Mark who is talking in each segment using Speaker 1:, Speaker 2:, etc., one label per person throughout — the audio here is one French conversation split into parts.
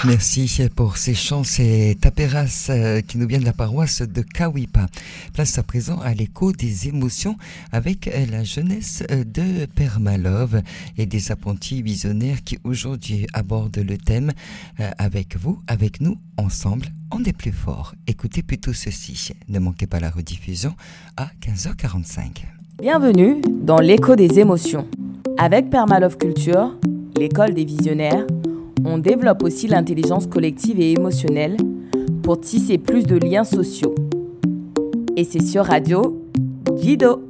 Speaker 1: Merci pour ces chants, c'est Taperas qui nous vient de la paroisse de Kawipa. Place à présent à l'écho des émotions avec la jeunesse de Père Malov et des apprentis visionnaires qui aujourd'hui abordent le thème avec vous, avec nous, ensemble, on est plus fort. Écoutez plutôt ceci, ne manquez pas la rediffusion à 15h45.
Speaker 2: Bienvenue dans l'écho des émotions. Avec Père Malov Culture, l'école des visionnaires, on développe aussi l'intelligence collective et émotionnelle pour tisser plus de liens sociaux. Et c'est sur Radio Guido.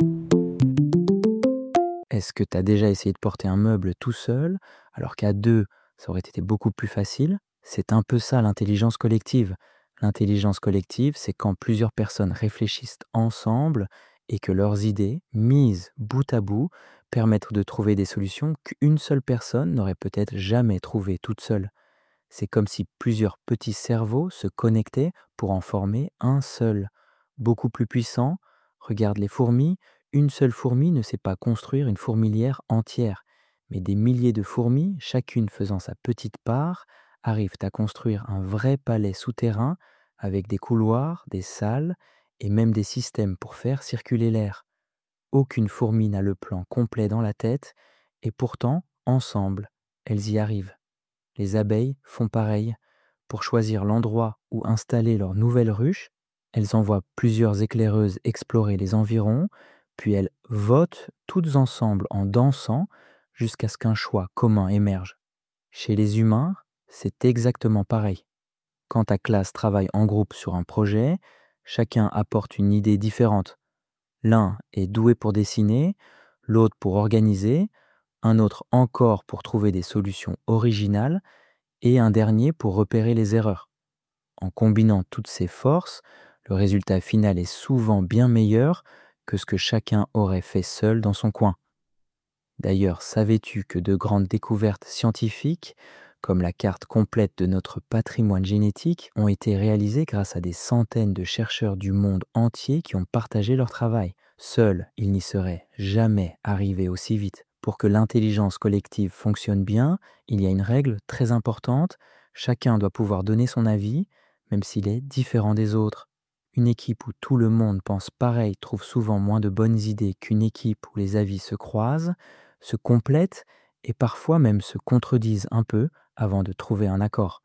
Speaker 3: Est-ce que tu as déjà essayé de porter un meuble tout seul, alors qu'à deux, ça aurait été beaucoup plus facile ? C'est un peu ça l'intelligence collective. L'intelligence collective, c'est quand plusieurs personnes réfléchissent ensemble et que leurs idées, mises bout à bout, permettent de trouver des solutions qu'une seule personne n'aurait peut-être jamais trouvées toute seule. C'est comme si plusieurs petits cerveaux se connectaient pour en former un seul, beaucoup plus puissant. Regarde les fourmis, une seule fourmi ne sait pas construire une fourmilière entière, mais des milliers de fourmis, chacune faisant sa petite part, arrivent à construire un vrai palais souterrain avec des couloirs, des salles et même des systèmes pour faire circuler l'air. Aucune fourmi n'a le plan complet dans la tête, et pourtant, ensemble, elles y arrivent. Les abeilles font pareil. Pour choisir l'endroit où installer leur nouvelle ruche, elles envoient plusieurs éclaireuses explorer les environs, puis elles votent toutes ensemble en dansant jusqu'à ce qu'un choix commun émerge. Chez les humains, c'est exactement pareil. Quand ta classe travaille en groupe sur un projet, chacun apporte une idée différente. L'un est doué pour dessiner, l'autre pour organiser, un autre encore pour trouver des solutions originales et un dernier pour repérer les erreurs. En combinant toutes ces forces, le résultat final est souvent bien meilleur que ce que chacun aurait fait seul dans son coin. D'ailleurs, savais-tu que de grandes découvertes scientifiques, comme la carte complète de notre patrimoine génétique, ont été réalisées grâce à des centaines de chercheurs du monde entier qui ont partagé leur travail. Seuls, ils n'y seraient jamais arrivés aussi vite. Pour que l'intelligence collective fonctionne bien, il y a une règle très importante. Chacun doit pouvoir donner son avis, même s'il est différent des autres. Une équipe où tout le monde pense pareil trouve souvent moins de bonnes idées qu'une équipe où les avis se croisent, se complètent et parfois même se contredisent un peu avant de trouver un accord.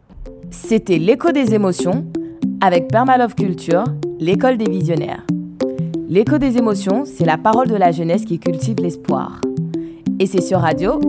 Speaker 2: C'était l'écho des émotions avec Père Malov Culture, l'école des visionnaires. L'écho des émotions, c'est la parole de la jeunesse qui cultive l'espoir. Et c'est sur Radio